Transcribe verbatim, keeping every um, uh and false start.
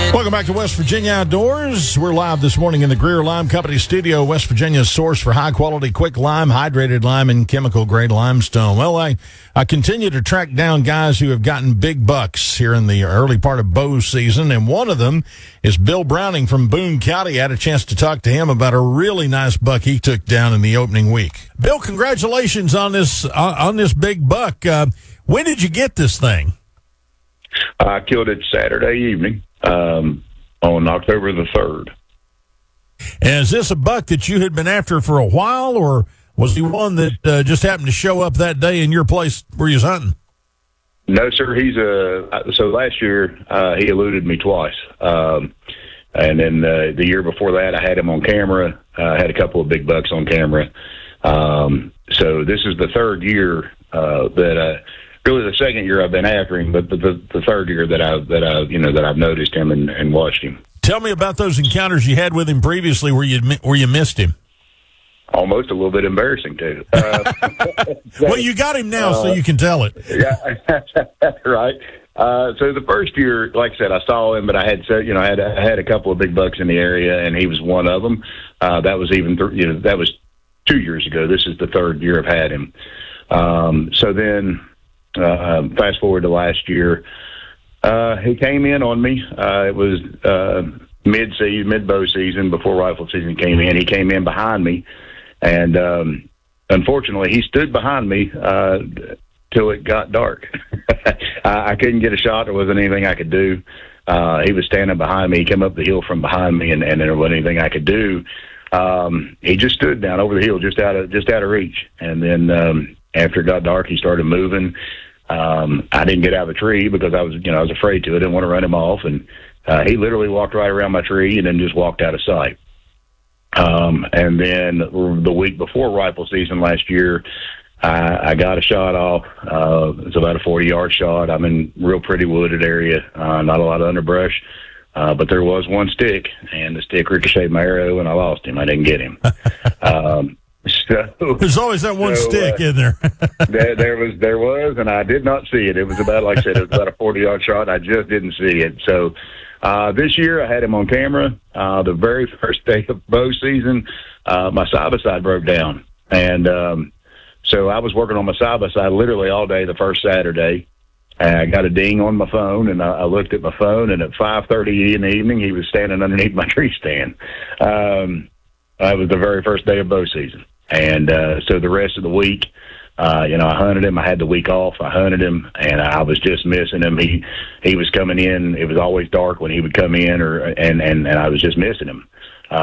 Welcome back to West Virginia Outdoors. We're live this morning in the Greer Lime Company studio, West Virginia's source for high-quality, quick lime, hydrated lime, and chemical-grade limestone. Well, I, I continue to track down guys who have gotten big bucks here in the early part of bow season, and one of them is Bill Browning from Boone County. I had a chance to talk to him about a really nice buck he took down in the opening week. Bill, congratulations on this uh, on this big buck. Uh, when did you get this thing? I killed it Saturday evening. Um, on October the third. And is this a buck that you had been after for a while, or was he one that uh, just happened to show up that day in your place where you was hunting? No, sir. He's a so last year uh, he eluded me twice, um, and then uh, the year before that I had him on camera. I uh, had a couple of big bucks on camera. Um, so this is the third year uh, that. Uh, Really, the second year I've been after him, but the, the, the third year that I that I you know that I've noticed him and, and watched him. Tell me about those encounters you had with him previously, where you where you missed him. Almost a little bit embarrassing too. Uh, well, you got him now, uh, so you can tell it. Yeah, right. Uh, so the first year, like I said, I saw him, but I had you know I had I had a couple of big bucks in the area, and he was one of them. Uh, that was even th- you know that was two years ago. This is the third year I've had him. Um, so then. Uh, fast forward to last year, uh, he came in on me. Uh, it was uh, mid-season, mid-bow season, before rifle season came in. He came in behind me, and um, unfortunately, he stood behind me uh, till it got dark. I, I couldn't get a shot. There wasn't anything I could do. Uh, he was standing behind me. He came up the hill from behind me, and, and there wasn't anything I could do. Um, he just stood down over the hill, just out of just out of reach, and then. Um, After it got dark, he started moving. Um, I didn't get out of the tree because I was, you know, I was afraid to. I didn't want to run him off, and uh, he literally walked right around my tree and then just walked out of sight. Um, and then the week before rifle season last year, I, I got a shot off. Uh, it's about a forty-yard shot. I'm in real pretty wooded area, uh, not a lot of underbrush, uh, but there was one stick, and the stick ricocheted my arrow, and I lost him. I didn't get him. um, So, There's always that one so, stick uh, in there. there. There was, there was, and I did not see it. It was about, like I said, it was about a forty-yard shot. I just didn't see it. So uh, this year I had him on camera. Uh, the very first day of bow season, uh, my side-by-side broke down. And um, so I was working on my side-by-side literally all day the first Saturday. I got a ding on my phone, and I, I looked at my phone, and at five thirty in the evening, he was standing underneath my tree stand. Um, it was the very first day of bow season. And uh, so the rest of the week, uh, you know, I hunted him. I had the week off. I hunted him, and I was just missing him. He he was coming in. It was always dark when he would come in, or and and, and I was just missing him.